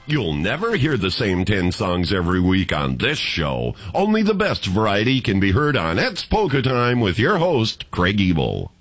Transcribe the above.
You'll never hear the same 10 songs every week on this show. Only the best variety can be heard on It's Polka Time with your host, Craig Ebel.